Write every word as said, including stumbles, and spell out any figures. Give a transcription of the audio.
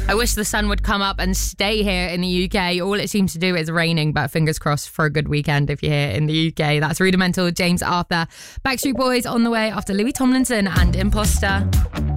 I wish the sun would come up and stay here in the U K. All it seems to do is raining, but fingers crossed for a good weekend if you're here in the U K. That's Rudimental, James Arthur. Backstreet Boys on the way after Louis Tomlinson and Imposter.